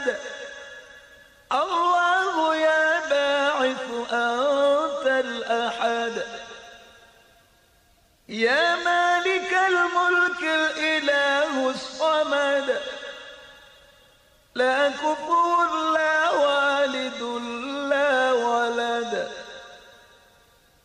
الصمد. الله يا باعث أنت الأحد، يا مالك الملك الإله الصمد، لا كفو